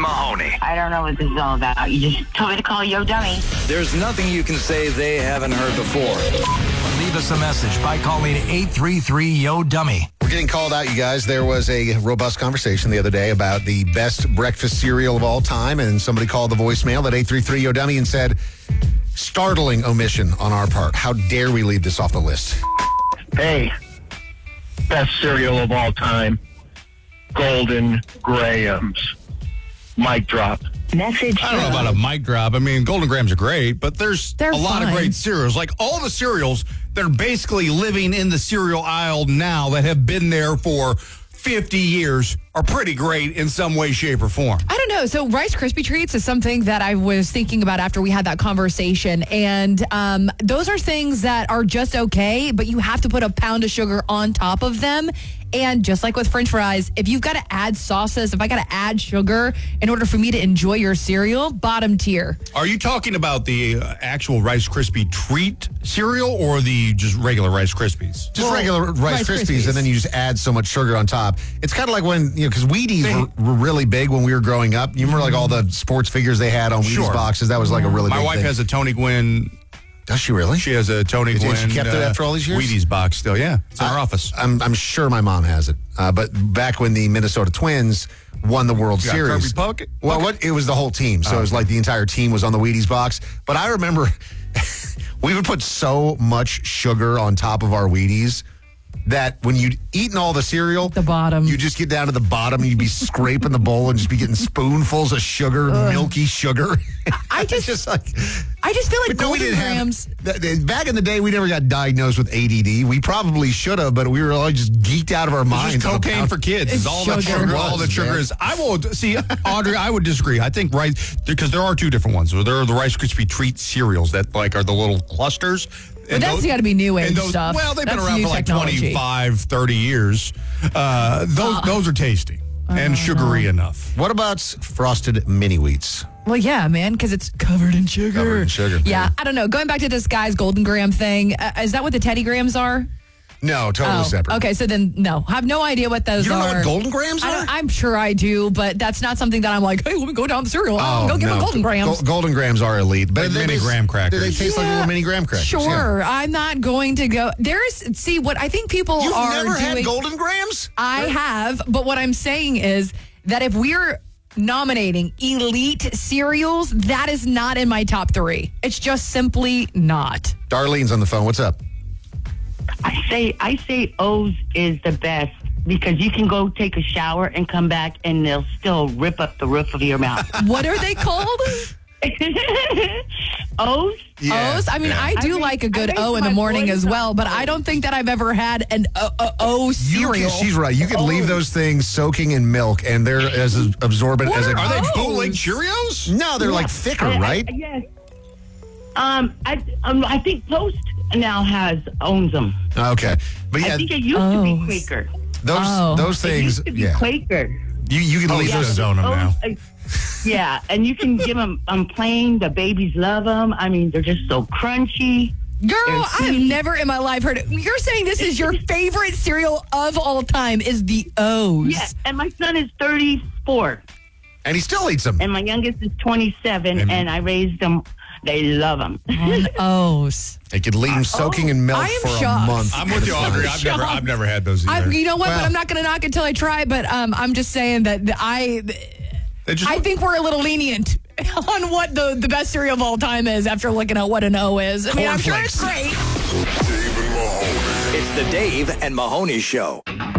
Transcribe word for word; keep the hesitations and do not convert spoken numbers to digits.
Mahoney. I don't know what this is all about. You just told me to call Yo Dummy. There's nothing you can say they haven't heard before. Leave us a message by calling eight three three, Y O Dummy. We're getting called out, you guys. There was a robust conversation the other day about the best breakfast cereal of all time, and somebody called the voicemail at eight three three, Y O Dummy and said, startling omission on our part. How dare we leave this off the list? Hey, best cereal of all time, Golden Grahams. Mic drop. Message. I don't know about a mic drop. I mean, Golden Grahams are great, but there's They're a lot fine. of great cereals. Like all the cereals that are basically living in the cereal aisle now that have been there for fifty years are pretty great in some way, shape, or form. I don't know. So Rice Krispie Treats is something that I was thinking about after we had that conversation. And um, those are things that are just okay, but you have to put a pound of sugar on top of them. And just like with French fries, if you've got to add sauces, if I got to add sugar in order for me to enjoy your cereal, bottom tier. Are you talking about the uh, actual Rice Krispie Treat cereal or the just regular Rice Krispies? Just regular Rice, Rice Krispies, Krispies. and then you just add so much sugar on top. It's kind of like when, you know, because Wheaties They- were, were really big when we were growing up. You remember like all the sports figures they had on Wheaties Sure. boxes? That was like a really My big wife thing. has a Tony Gwynn. Does she really? She has a Tony And Gwynn. she kept it after all these years? Wheaties box still, yeah. It's in our I- office. I'm, I'm sure my mom has it. Uh, but back when the Minnesota Twins won the World You got Series. Kirby Puckett? Well, what it was the whole team. So it was like the entire team was on the Wheaties box. But I remember we would put so much sugar on top of our Wheaties that when you'd eaten all the cereal, The bottom. you just get down to the bottom and you'd be scraping the bowl and just be getting spoonfuls of sugar, milky sugar. I It's just, just like, I just feel like but no, we Golden didn't have- Grahams. th- th- back in the day, we never got diagnosed with A D D. We probably should have, but we were all just geeked out of our It's minds. just cocaine for kids. It's It's all that sugar. sugar. All that sugar Man. is. I will see, Audrey. I would disagree. I think rice because there are two different ones. There are the Rice Krispie Treat cereals that like are the little clusters. But that's gotta be new age and those- stuff. Well, they've been That's around new for like technology. twenty-five, thirty years. Uh, those those are tasty and sugary enough. What about frosted mini wheats? Well, yeah, man, because it's covered in sugar. Covered in sugar, Yeah, baby. I don't know. Going back to this guy's Golden Graham thing, uh, is that what the Teddy Grahams are? No, totally Oh, separate. okay, so then no, I have no idea what those You don't are. know what Golden Grahams I are? don't, I'm sure I do, but that's not something that I'm like, hey, let me go down the cereal aisle and go get my Golden Grahams. Gol- Golden Grahams are elite. But Like they- mini they- graham crackers. They taste like Yeah, little mini graham crackers. Sure, yeah. I'm not going to go. There's see what I think people You've are never doing. had Golden Grahams? I have, but what I'm saying is that if we're nominating elite cereals, that is not in my top three. It's just simply not. Darlene's on the phone. What's up? I say I say O's is the best because you can go take a shower and come back and they'll still rip up the roof of your mouth. What are they called? O's? Yeah, O's? I mean, yeah. I do I like a raised- good I raised O in the my morning voice as well, on but I don't think that I've ever had an O, o, o You cereal. can, she's right. You can leave those things soaking in milk, and they're as absorbent What as a. are Are they O's? bootleg Cheerios? No, they're like thicker, I- I- right? yes. Um, I um, I think Post now has owns them. Okay, but yeah, I think it used to be O's. Quaker. those Oh. those It things. used to be Yeah, Quaker. you you can Oh, leave yeah. those. Own 'em now. uh, yeah, and you can give them um, plain. The babies love them. I mean, they're just so crunchy. Girl, They're I have sweet. never in my life heard it. You're saying this is your favorite cereal of all time is the O's. Yeah, and my son is thirty-four, And he still eats them. and my youngest is twenty-seven, And- and I raised them. They love them. On O's. They could leave them soaking in milk I am for shocked. a month. I'm with you, Audrey. I've never, I've never had those I, either. you know what? Well- but I'm not going to knock it until I try. But um, I'm just saying that the- I, They just- I think we're a little lenient on what the, the best cereal of all time is after looking at what an O is. I mean, I'm sure it's Cornflakes. great. It's the Dave and Mahoney Show.